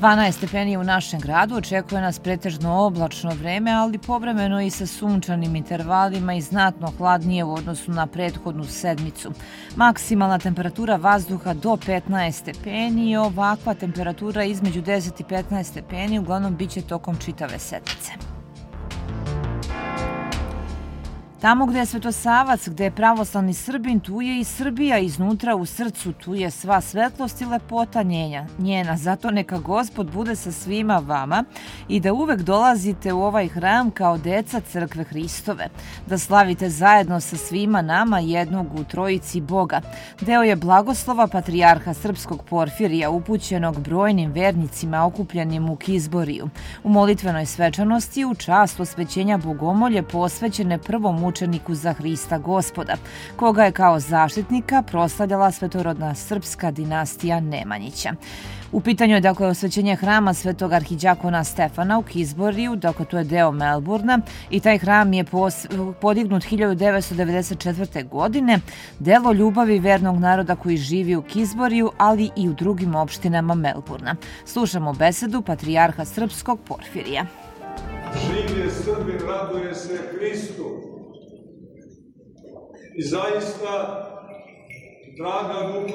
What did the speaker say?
12 stepeni u našem gradu, očekuje nas pretežno oblačno vreme, ali povremeno i sa sunčanim intervalima i znatno hladnije u odnosu na prethodnu sedmicu. Maksimalna temperatura vazduha do 15 stepeni i ovakva temperatura između 10 i 15 stepeni uglavnom biće tokom čitave sedmice. Tamo gde je Svetosavac, gde je pravoslavni Srbin, tu je i Srbija iznutra u srcu, tu je sva svetlost i lepota njena. Zato neka Gospod bude sa svima vama i da uvek dolazite u ovaj hram kao deca crkve Hristove, da slavite zajedno sa svima nama jednog u trojici Boga. Deo je blagoslova patrijarha srpskog Porfirija upućenog brojnim vernicima okupljenim u Kizboriju. U molitvenoj svečanosti u čast osvećenja bogomolje posvećene prvom učeniku za Hrista Gospoda, koga je kao zaštitnika proslavljala svetorodna srpska dinastija Nemanjića. U pitanju je dakle osvećenje hrama svetog arhiđakona Stefana u Kizboriju, dakle to je deo Melburna i taj hram je podignut 1994. godine, delo ljubavi vernog naroda koji živi u Kizboriju, ali i u drugim opštinama Melburna. Slušamo besedu patrijarha srpskog Porfirija. Živ je Srbin, raduje se Hristu. I zaista, draga ruka